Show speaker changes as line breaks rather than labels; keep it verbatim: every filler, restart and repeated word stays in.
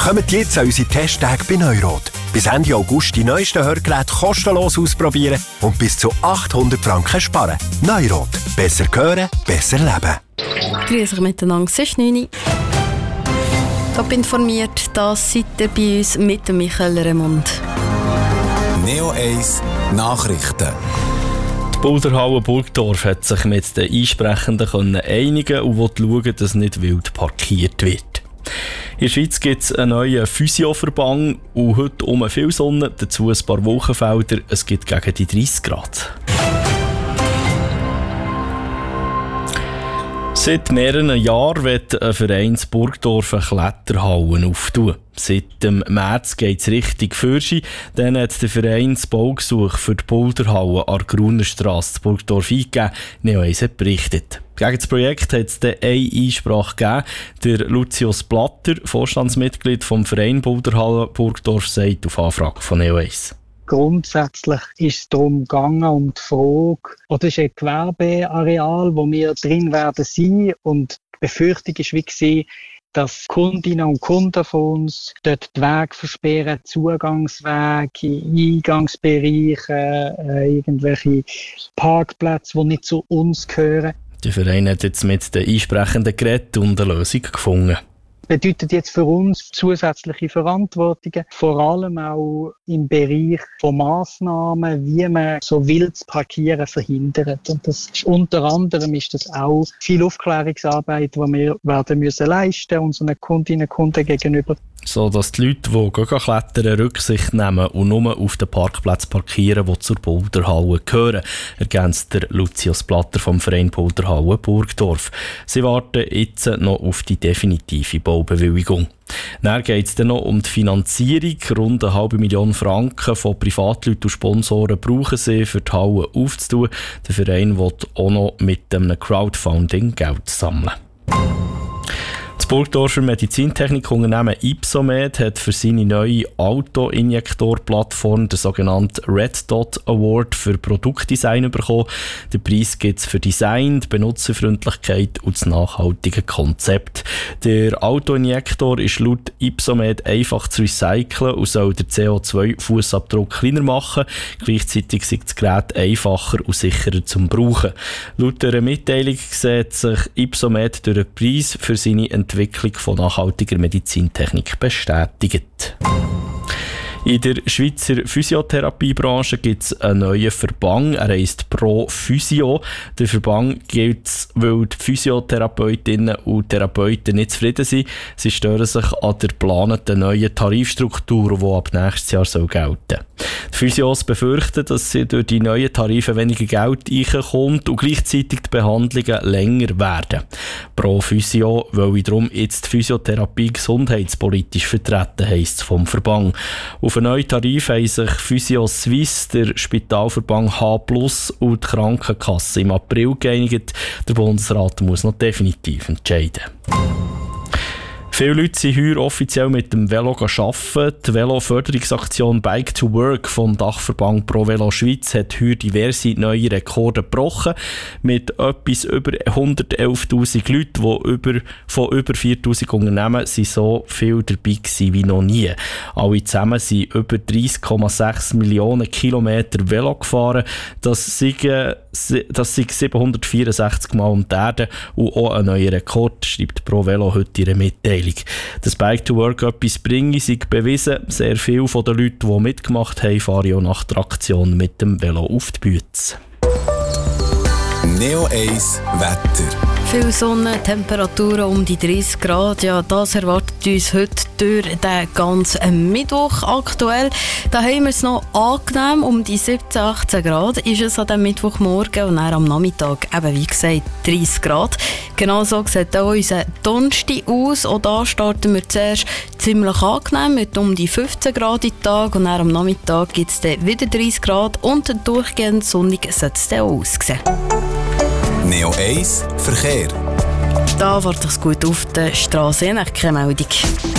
Kommt jetzt an unsere Testtage bei Neurot. Bis Ende August die neuesten Hörgeräte kostenlos ausprobieren und bis zu achthundert Franken sparen. Neurot. Besser hören, besser leben.
Grüß euch miteinander, es ist neun Uhr. Ich habe informiert, dass seid ihr bei uns mit dem Michael Remund.
Neo eins Nachrichten.
Die Boulderhalle Burgdorf hat sich mit den Einsprechenden einigen und will schauen, dass nicht wild parkiert wird. In der Schweiz gibt es einen neuen Physioverband und heute um viel Sonne, dazu ein paar Wochenfelder. Es gibt gegen die dreißig Grad. Seit mehreren Jahren wird ein Verein in Burgdorf eine Kletterhalle auftun. Seit dem März geht es Richtung Fürschi. Dann hat der Verein das Baugesuch für die Boulderhalle an der Grunerstrasse in Burgdorf eingegeben. Neo eins hat berichtet. Gegen das Projekt hat es eine Einsprache gegeben. Der Lucius Blatter, Vorstandsmitglied vom Verein Boulderhalle Burgdorf, sagt auf Anfrage von Neo eins.
Grundsätzlich ist es darum gegangen, um die Frage, oder ist ein Gewerbeareal, wo wir drin werden sein, und die Befürchtung war wie, dass Kundinnen und Kunden von uns dort die Wege versperren, Zugangswege, Eingangsbereiche, äh, irgendwelche Parkplätze, die nicht zu uns gehören.
Der Verein hat jetzt mit den Einsprechenden geredet und eine Lösung gefunden.
Das bedeutet jetzt für uns zusätzliche Verantwortungen, vor allem auch im Bereich von Massnahmen, wie man so wildes Parkieren verhindert. Und das ist unter anderem ist das auch viel Aufklärungsarbeit, die wir werden müssen leisten unseren Kundinnen und Kunden gegenüber.
So dass die Leute, die klettern, Rücksicht nehmen und nur auf den Parkplatz parkieren, die zur Boulderhalle gehören, ergänzt der Lucius Blatter vom Verein Boulderhalle Burgdorf. Sie warten jetzt noch auf die definitive Baubewilligung. Dann geht es dann noch um die Finanzierung. Rund eine halbe Million Franken von Privatleuten und Sponsoren brauchen sie, für die Halle aufzutun. Der Verein will auch noch mit einem Crowdfunding Geld sammeln. Das Burgdorfer Medizintechnikunternehmen Ypsomed hat für seine neue Autoinjektorplattform den sogenannten Red Dot Award für Produktdesign bekommen. Den Preis gibt es für Design, die Benutzerfreundlichkeit und das nachhaltige Konzept. Der Autoinjektor ist laut Ypsomed einfach zu recyceln und soll den C O zwei Fußabdruck kleiner machen. Gleichzeitig ist das Gerät einfacher und sicherer zum Brauchen. Laut einer Mitteilung sieht sich Ypsomed durch den Preis für seine Entwicklung Entwicklung von nachhaltiger Medizintechnik bestätigt. In der Schweizer Physiotherapiebranche gibt es einen neuen Verband. Er heisst Pro Physio. Der Verband gilt, weil die Physiotherapeutinnen und Therapeuten nicht zufrieden sind. Sie stören sich an der geplanten neuen Tarifstruktur, die ab nächstes Jahr soll gelten soll. Die Physios befürchten, dass sie durch die neuen Tarife weniger Geld reinkommt und gleichzeitig die Behandlungen länger werden. Pro Physio will darum jetzt die Physiotherapie gesundheitspolitisch vertreten, heisst es vom Verband. Auf einen neuen Tarif haben sich Physio Suisse, der Spitalverband H plus und die Krankenkasse im April geeinigt. Der Bundesrat muss noch definitiv entscheiden. Viele Leute sind heuer offiziell mit dem Velo arbeiten. Die Velo-Förderungsaktion Bike to Work vom Dachverband Pro Velo Schweiz hat heuer diverse neue Rekorde gebrochen. Mit etwas über hundertelftausend Leuten, die über, von über viertausend Unternehmen sind so viel dabei gewesen wie noch nie. Alle zusammen sind über dreissig Komma sechs Millionen Kilometer Velo gefahren. Das sind, das sind siebenhundertvierundsechzig Mal um die Erde und auch ein neuer Rekord, schreibt Pro Velo heute in einer Mitteilung. Dass Bike to Work etwas bringe, sei bewiesen. Sehr viele von den Leuten, die mitgemacht haben, fahren ja nach der Aktion mit dem Velo auf die Bütze.
Neo eins Wetter.
Viel Sonne, Temperaturen um die dreißig Grad. Ja, das erwartet uns heute durch den ganzen Mittwoch. Aktuell, da haben wir es noch angenehm. Um die siebzehn, achtzehn Grad ist es an diesem Mittwochmorgen und dann am Nachmittag eben, wie gesagt, dreißig Grad. Genau so sieht auch unser Donnerstag aus. Auch da starten wir zuerst ziemlich angenehm mit um die fünfzehn Grad im Tag und dann am Nachmittag gibt es dann wieder dreißig Grad und durchgehend sonnig sollte es dann auch aussehen.
Neo eins Verkehr.
Da wartet es gut auf der Straße, keine Meldung.